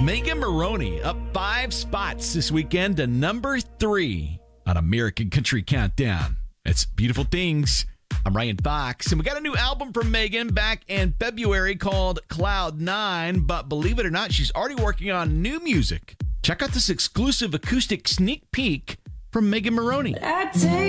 Megan Moroney up 5 spots this weekend to number 3 on American Country Countdown. It's Beautiful Things. I'm Ryan Fox, and we got a new album from Megan back in February called Cloud 9, but believe it or not, she's already working on new music. Check out this exclusive acoustic sneak peek from Megan Moroney. I take